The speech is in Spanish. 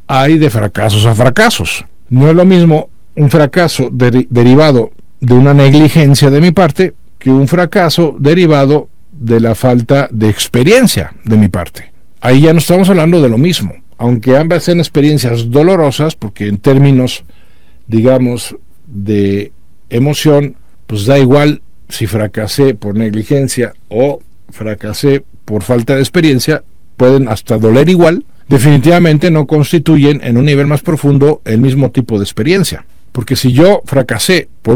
hay de fracasos a fracasos. No es lo mismo un fracaso derivado de una negligencia de mi parte que un fracaso derivado de la falta de experiencia de mi parte. Ahí ya no estamos hablando de lo mismo, aunque ambas sean experiencias dolorosas, porque en términos, digamos, de emoción, pues da igual si fracasé por negligencia o fracasé por falta de experiencia, pueden hasta doler igual. Definitivamente no constituyen en un nivel más profundo el mismo tipo de experiencia, porque si yo fracasé por